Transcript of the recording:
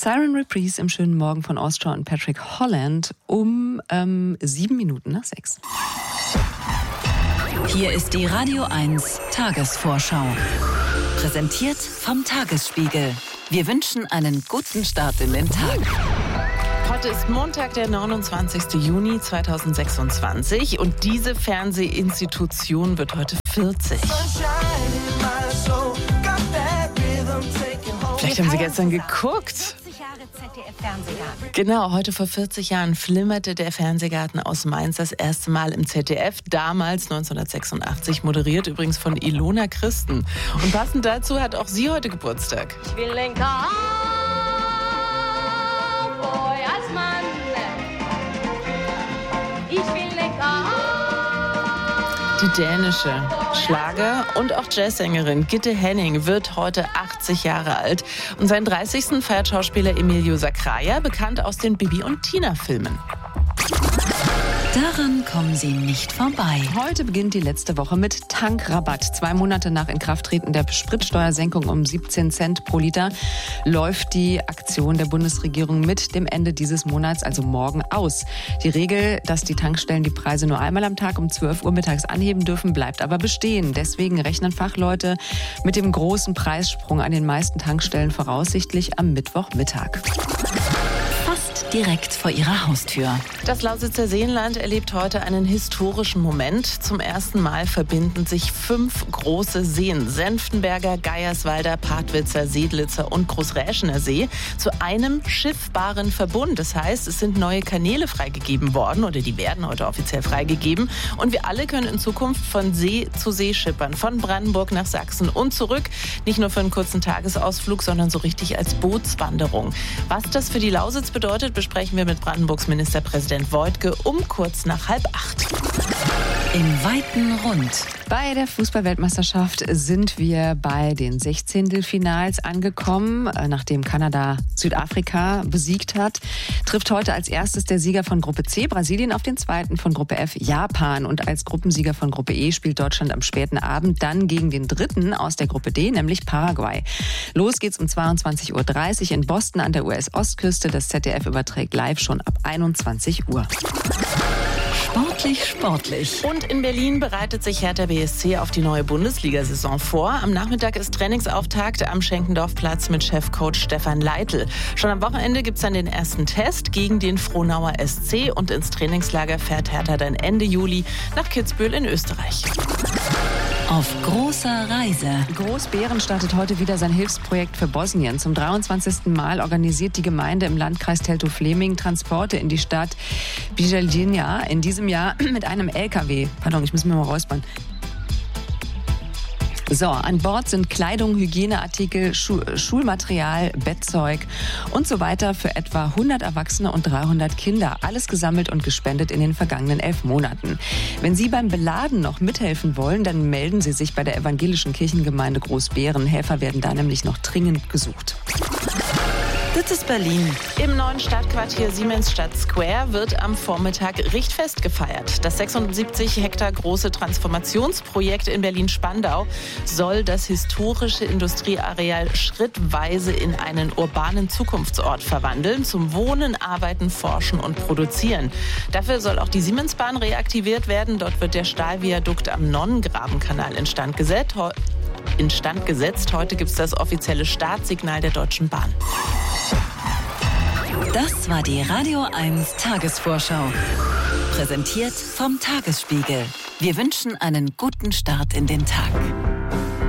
Siren Reprise im schönen Morgen von Austria und Patrick Holland um 7 Minuten nach 6. Hier ist die Radio 1 Tagesvorschau. Präsentiert vom Tagesspiegel. Wir wünschen einen guten Start in den Tag. Heute ist Montag, der 29. Juni 2026 und diese Fernsehinstitution wird heute 40. Vielleicht haben Sie gestern geguckt. Genau, heute vor 40 Jahren flimmerte der Fernsehgarten aus Mainz das erste Mal im ZDF, damals 1986, moderiert übrigens von Ilona Christen. Und passend dazu hat auch sie heute Geburtstag. Ich will den Cowboy als Mann. Ich will den Cowboy. Die dänische Schlager- und auch Jazzsängerin Gitte Henning wird heute 80 Jahre alt. Und seinen 30. feiert Schauspieler Emilio Sacraia, bekannt aus den Bibi und Tina-Filmen. Daran kommen Sie nicht vorbei. Heute beginnt die letzte Woche mit Tankrabatt. 2 Monate nach Inkrafttreten der Spritsteuersenkung um 17 Cent pro Liter läuft die Aktion der Bundesregierung mit dem Ende dieses Monats, also morgen, aus. Die Regel, dass die Tankstellen die Preise nur einmal am Tag um 12 Uhr mittags anheben dürfen, bleibt aber bestehen. Deswegen rechnen Fachleute mit dem großen Preissprung an den meisten Tankstellen voraussichtlich am Mittwochmittag. Fast direkt vor Ihrer Haustür. Das Lausitzer Seenland erlebt heute einen historischen Moment. Zum ersten Mal verbinden sich 5 große Seen, Senftenberger, Geierswalder, Partwitzer, Sedlitzer und Großräschener See, zu einem schiffbaren Verbund. Das heißt, es sind neue Kanäle freigegeben worden oder die werden heute offiziell freigegeben. Und wir alle können in Zukunft von See zu See schippern, von Brandenburg nach Sachsen und zurück. Nicht nur für einen kurzen Tagesausflug, sondern so richtig als Bootswanderung. Was das für die Lausitz bedeutet, besprechen wir mit Brandenburgs Ministerpräsident Woidke um kurz nach 7:30. Im weiten Rund. Bei der Fußball-Weltmeisterschaft sind wir bei den 16. angekommen. Nachdem Kanada Südafrika besiegt hat, trifft heute als erstes der Sieger von Gruppe C Brasilien auf den zweiten von Gruppe F Japan. Und als Gruppensieger von Gruppe E spielt Deutschland am späten Abend dann gegen den dritten aus der Gruppe D, nämlich Paraguay. Los geht's um 22:30 Uhr in Boston an der US-Ostküste. Das ZDF überträgt live schon ab 21 Uhr. Sportlich. Und in Berlin bereitet sich Hertha BSC auf die neue Bundesliga-Saison vor. Am Nachmittag ist Trainingsauftakt am Schenkendorfplatz mit Chefcoach Stefan Leitl. Schon am Wochenende gibt es dann den ersten Test gegen den Frohnauer SC und ins Trainingslager fährt Hertha dann Ende Juli nach Kitzbühel in Österreich. Auf großer Reise. Großbären startet heute wieder sein Hilfsprojekt für Bosnien. Zum 23. Mal organisiert die Gemeinde im Landkreis Teltow-Fleming Transporte in die Stadt Bijeljina. In diesem Jahr mit einem LKW. Pardon, ich muss mir mal räuspern. So, an Bord sind Kleidung, Hygieneartikel, Schulmaterial, Bettzeug und so weiter für etwa 100 Erwachsene und 300 Kinder. Alles gesammelt und gespendet in den vergangenen 11 Monaten. Wenn Sie beim Beladen noch mithelfen wollen, dann melden Sie sich bei der evangelischen Kirchengemeinde Großbären. Helfer werden da nämlich noch dringend gesucht. Das ist Berlin. Im neuen Stadtquartier Siemensstadt Square wird am Vormittag Richtfest gefeiert. Das 76 Hektar große Transformationsprojekt in Berlin-Spandau soll das historische Industrieareal schrittweise in einen urbanen Zukunftsort verwandeln, zum Wohnen, Arbeiten, Forschen und Produzieren. Dafür soll auch die Siemensbahn reaktiviert werden. Dort wird der Stahlviadukt am Nonnengrabenkanal instand gesetzt. Heute gibt es das offizielle Startsignal der Deutschen Bahn. Das war die Radio 1 Tagesvorschau. Präsentiert vom Tagesspiegel. Wir wünschen einen guten Start in den Tag.